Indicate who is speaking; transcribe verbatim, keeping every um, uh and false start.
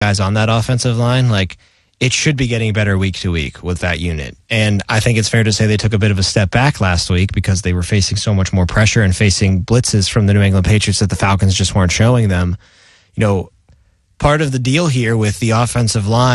Speaker 1: guys on that offensive line, like, it should be getting better week to week with that unit. And I think it's fair to say they took a bit of a step back last week because they were facing so much more pressure and facing blitzes from the New England Patriots that the Falcons just weren't showing them. You know, part of the deal here with the offensive line